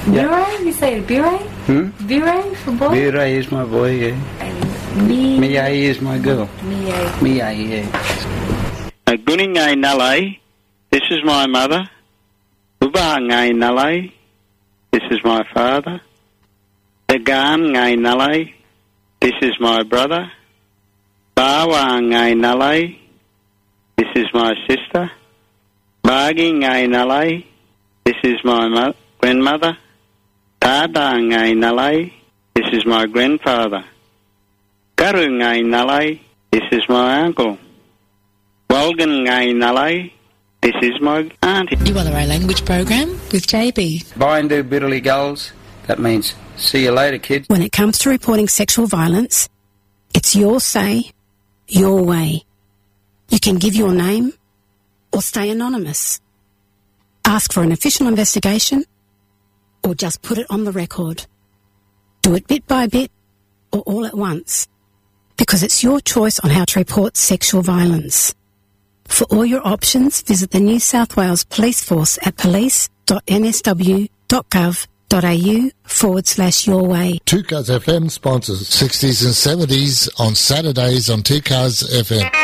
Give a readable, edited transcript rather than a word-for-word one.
Bure? You say Bure? Bure for boy? Bure is my boy, yeah. And Mia is my girl. Mia, yeah. Guni ngai nalai. This is my mother. Uba ngai nalai. This is my father. Dagan ngai nalai. This is my brother. Bawa ngai nalai. This is my sister. Bagi ngai nalai. This is my grandmother. Tada ngai nalai. This is my grandfather. Karu ngai nalai. This is my uncle. Walgan ngai nalai. This is my auntie. You are the Ray Language Program with JB. Bindu biddly gulls. That means see you later, kids. When it comes to reporting sexual violence, it's your say, your way. You can give your name or stay anonymous. Ask for an official investigation or just put it on the record. Do it bit by bit or all at once, because it's your choice on how to report sexual violence. For all your options, visit the New South Wales Police Force at police.nsw.gov.au/your way. 2Cars FM sponsors 60s and 70s on Saturdays on 2Cars FM.